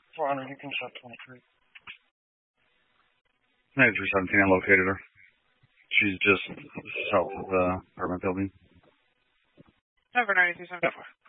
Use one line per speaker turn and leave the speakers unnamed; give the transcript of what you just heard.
400, you can shut 23.
9317, I located her. She's just south of the apartment building.
Over 9374.